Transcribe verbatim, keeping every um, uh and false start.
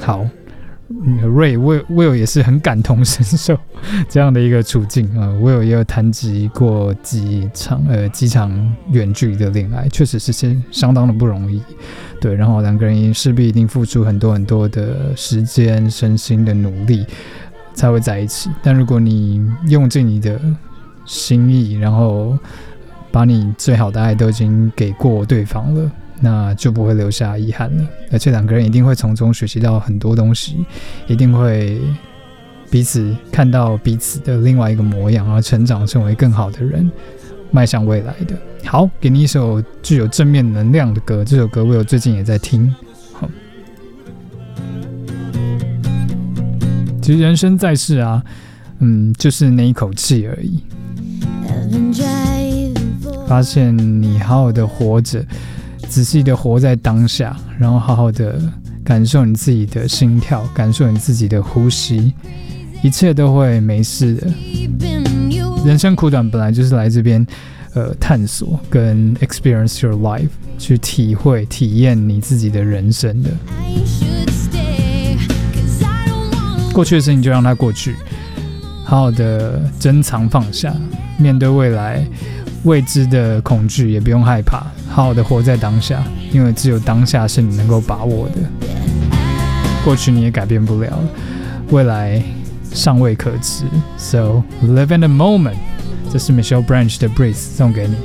好。Ray Will 也是很感同身受这样的一个处境啊、呃、，Will 也有谈及过几场呃几场远距离的恋爱，确实是相当的不容易，对，然后两个人势必一定付出很多很多的时间、身心的努力才会在一起。但如果你用尽你的心意，然后把你最好的爱都已经给过对方了，那就不会留下遗憾了，而且两个人一定会从中学习到很多东西，一定会彼此看到彼此的另外一个模样，然后成长成为更好的人，迈向未来的。好，给你一首具有正面能量的歌，这首歌我有最近也在听。其实人生在世啊，嗯，就是那一口气而已。发现你好好的活着，仔细的活在当下，然后好好的感受你自己的心跳，感受你自己的呼吸，一切都会没事的。人生苦短，本来就是来这边呃探索跟 experience your life， 去体会体验你自己的人生的。过去的事情就让它过去，好好的珍藏放下，面对未来未知的恐惧也不用害怕，好好的活在当下，因为只有当下是你能够把握的。过去你也改变不了，未来尚未可知， So live in the moment。 这是 Michelle Branch 的 Breathe 送给你。